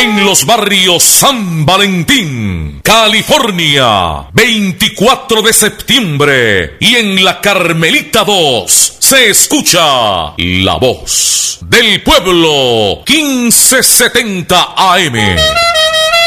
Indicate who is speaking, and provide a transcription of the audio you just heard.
Speaker 1: en los barrios San Valentín, California, 24 de septiembre, y en la Carmelita 2 se escucha La Voz del Pueblo, 1570 AM.